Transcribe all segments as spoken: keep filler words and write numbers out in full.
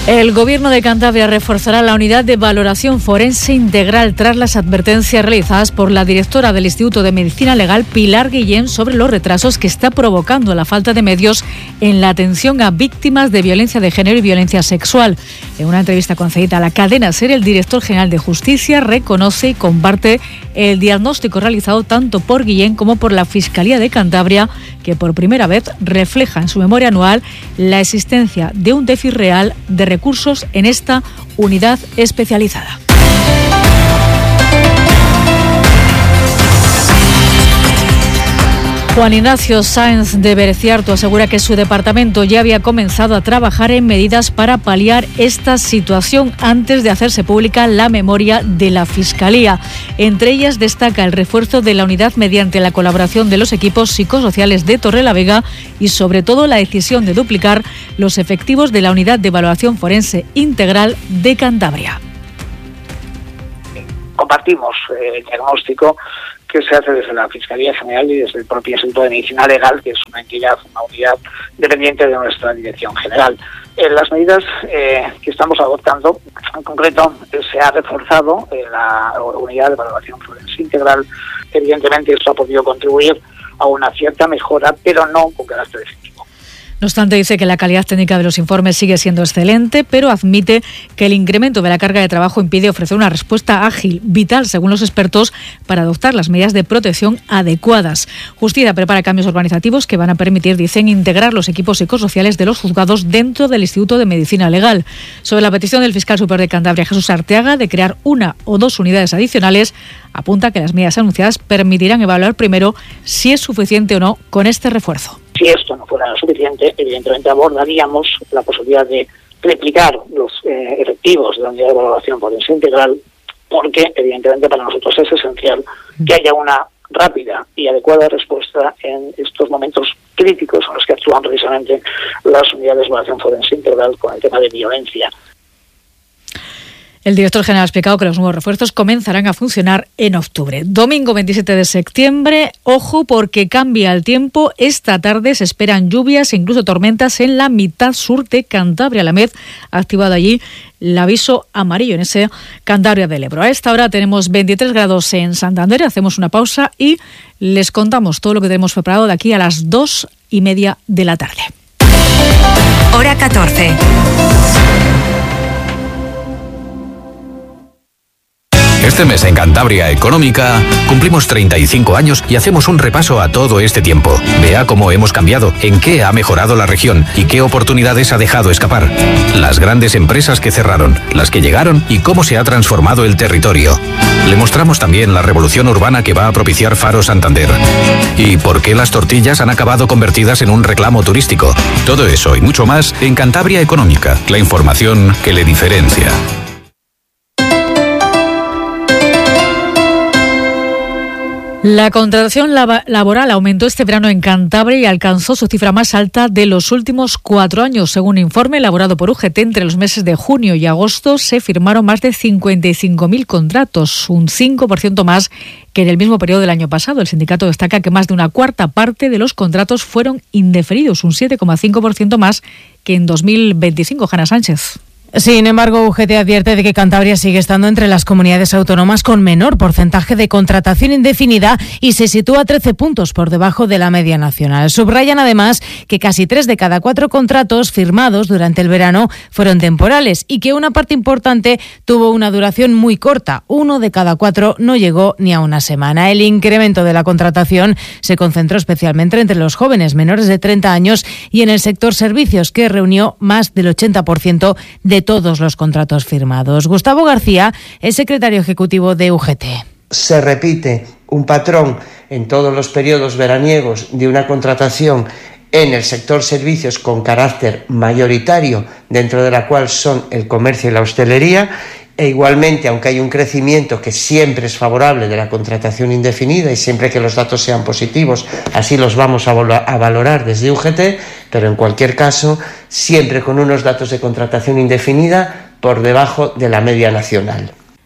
El Gobierno de Cantabria reforzará la unidad de valoración forense integral tras las advertencias realizadas por la directora del Instituto de Medicina Legal, Pilar Guillén, sobre los retrasos que está provocando la falta de medios en la atención a víctimas de violencia de género y violencia sexual. En una entrevista concedida a la cadena SER, el director general de Justicia reconoce y comparte el diagnóstico realizado tanto por Guillén como por la Fiscalía de Cantabria, que por primera vez refleja en su memoria anual la existencia de un déficit real de recursos en esta unidad especializada. Juan Ignacio Sáenz de Bereciartu asegura que su departamento ya había comenzado a trabajar en medidas para paliar esta situación antes de hacerse pública la memoria de la Fiscalía. Entre ellas destaca el refuerzo de la unidad mediante la colaboración de los equipos psicosociales de Torrelavega y sobre todo la decisión de duplicar los efectivos de la unidad de evaluación forense integral de Cantabria. Compartimos el diagnóstico que se hace desde la Fiscalía General y desde el propio Instituto de Medicina Legal, que es una entidad, una unidad dependiente de nuestra Dirección General. En las medidas eh, que estamos adoptando, en concreto, eh, se ha reforzado eh, la unidad de evaluación forense integral. Evidentemente, esto ha podido contribuir a una cierta mejora, pero no con carácter definitivo. No obstante, dice que la calidad técnica de los informes sigue siendo excelente, pero admite que el incremento de la carga de trabajo impide ofrecer una respuesta ágil, vital, según los expertos, para adoptar las medidas de protección adecuadas. Justicia prepara cambios organizativos que van a permitir, dicen, integrar los equipos psicosociales de los juzgados dentro del Instituto de Medicina Legal. Sobre la petición del fiscal superior de Cantabria, Jesús Arteaga, de crear una o dos unidades adicionales, apunta que las medidas anunciadas permitirán evaluar primero si es suficiente o no con este refuerzo. Si esto no fuera suficiente, evidentemente abordaríamos la posibilidad de replicar los eh, efectivos de la unidad de evaluación forense integral, porque evidentemente para nosotros es esencial que haya una rápida y adecuada respuesta en estos momentos críticos en los que actúan precisamente las unidades de evaluación forense integral con el tema de violencia. El director general ha explicado que los nuevos refuerzos comenzarán a funcionar en octubre. Domingo veintisiete de septiembre, ojo porque cambia el tiempo. Esta tarde se esperan lluvias e incluso tormentas en la mitad sur de Cantabria. La M E D ha activado allí el aviso amarillo en ese Cantabria del Ebro. A esta hora tenemos veintitrés grados en Santander. Hacemos una pausa y les contamos todo lo que tenemos preparado de aquí a las dos y media de la tarde. Hora catorce. Este mes en Cantabria Económica cumplimos treinta y cinco años y hacemos un repaso a todo este tiempo. Vea cómo hemos cambiado, en qué ha mejorado la región y qué oportunidades ha dejado escapar. Las grandes empresas que cerraron, las que llegaron y cómo se ha transformado el territorio. Le mostramos también la revolución urbana que va a propiciar Faro Santander. Y por qué las tortillas han acabado convertidas en un reclamo turístico. Todo eso y mucho más en Cantabria Económica, la información que le diferencia. La contratación lab- laboral aumentó este verano en Cantabria y alcanzó su cifra más alta de los últimos cuatro años. Según un informe elaborado por U G T, entre los meses de junio y agosto se firmaron más de cincuenta y cinco mil contratos, un cinco por ciento más que en el mismo periodo del año pasado. El sindicato destaca que más de una cuarta parte de los contratos fueron indeferidos, un siete coma cinco por ciento más que en dos mil veinticinco. Jana Sánchez. Sin embargo, U G T advierte de que Cantabria sigue estando entre las comunidades autónomas con menor porcentaje de contratación indefinida y se sitúa trece puntos por debajo de la media nacional. Subrayan además que casi tres de cada cuatro contratos firmados durante el verano fueron temporales y que una parte importante tuvo una duración muy corta. Uno de cada cuatro no llegó ni a una semana. El incremento de la contratación se concentró especialmente entre los jóvenes menores de treinta años y en el sector servicios, que reunió más del ochenta por ciento de todos los contratos firmados. Gustavo García es secretario ejecutivo de U G T. Se repite un patrón en todos los periodos veraniegos de una contratación en el sector servicios con carácter mayoritario, dentro de la cual son el comercio y la hostelería, e igualmente, aunque hay un crecimiento que siempre es favorable de la contratación indefinida y siempre que los datos sean positivos, así los vamos a, vol- a valorar desde U G T, pero en cualquier caso, siempre con unos datos de contratación indefinida por debajo de la media nacional.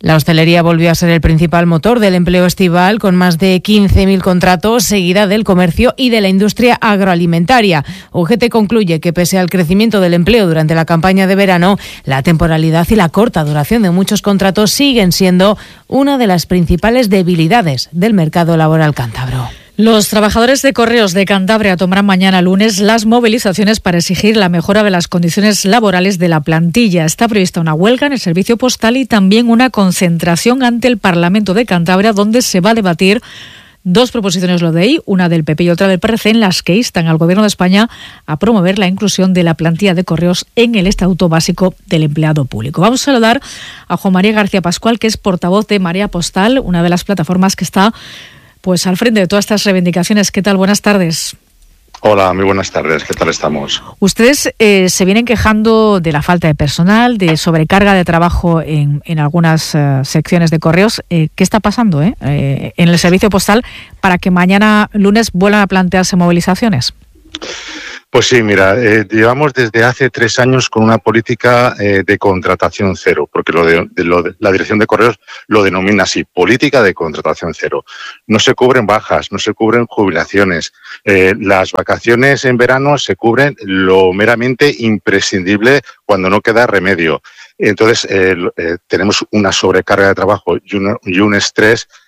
La hostelería volvió a ser el principal motor del empleo estival, con más de quince mil contratos, seguida del comercio y de la industria agroalimentaria. U G T concluye que pese al crecimiento del empleo durante la campaña de verano, la temporalidad y la corta duración de muchos contratos siguen siendo una de las principales debilidades del mercado laboral cántabro. Los trabajadores de Correos de Cantabria tomarán mañana lunes las movilizaciones para exigir la mejora de las condiciones laborales de la plantilla. Está prevista una huelga en el servicio postal y también una concentración ante el Parlamento de Cantabria, donde se va a debatir dos proposiciones de ley, una del P P y otra del P R C, en las que instan al Gobierno de España a promover la inclusión de la plantilla de Correos en el Estatuto Básico del Empleado Público. Vamos a saludar a Juan María García Pascual, que es portavoz de Marea Postal, una de las plataformas que está pues al frente de todas estas reivindicaciones. ¿Qué tal? Buenas tardes. Hola, muy buenas tardes. ¿Qué tal estamos? Ustedes eh, se vienen quejando de la falta de personal, de sobrecarga de trabajo en, en algunas uh, secciones de Correos. Eh, ¿Qué está pasando eh? Eh, en el servicio postal para que mañana lunes vuelvan a plantearse movilizaciones? Pues sí, mira, eh, llevamos desde hace tres años con una política eh, de contratación cero, porque lo de, de, lo de, la Dirección de Correos lo denomina así, política de contratación cero. No se cubren bajas, no se cubren jubilaciones. Eh, las vacaciones en verano se cubren lo meramente imprescindible cuando no queda remedio. Entonces, eh, eh, tenemos una sobrecarga de trabajo y un, y un estrés